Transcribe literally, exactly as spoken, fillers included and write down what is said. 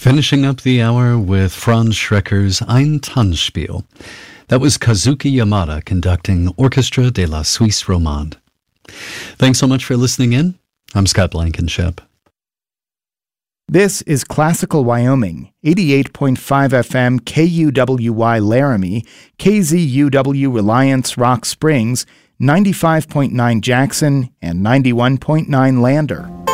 Finishing up the hour with Franz Schrecker's Ein Tanzspiel. That was Kazuki Yamada conducting Orchestra de la Suisse Romande. Thanks so much for listening in. I'm Scott Blankenship. This is Classical Wyoming, eighty-eight point five F M K U W Y Laramie, K Z U W Reliance Rock Springs, ninety-five point nine Jackson, and ninety-one point nine Lander.